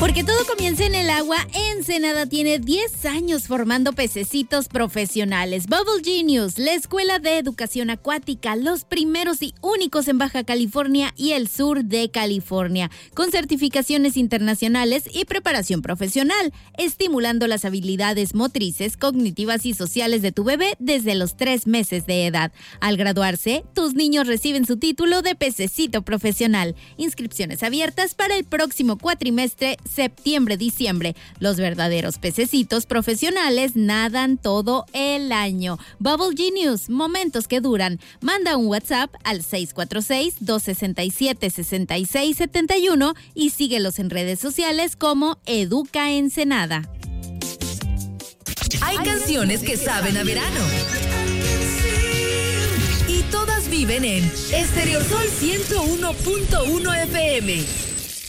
Porque todo comienza en el agua, Ensenada tiene 10 años formando pececitos profesionales. Bubble Genius, la escuela de educación acuática, los primeros y únicos en Baja California y el sur de California, con certificaciones internacionales y preparación profesional, estimulando las habilidades motrices, cognitivas y sociales de tu bebé desde los 3 meses de edad. Al graduarse, tus niños reciben su título de pececito profesional. Inscripciones abiertas para el próximo cuatrimestre septiembre-diciembre. Los verdaderos pececitos profesionales nadan todo el año. Bubble Genius, momentos que duran. Manda un WhatsApp al 646-267-6671 y síguelos en redes sociales como Educa Ensenada. Hay canciones que saben a verano. Y todas viven en Estereosol 101.1 FM.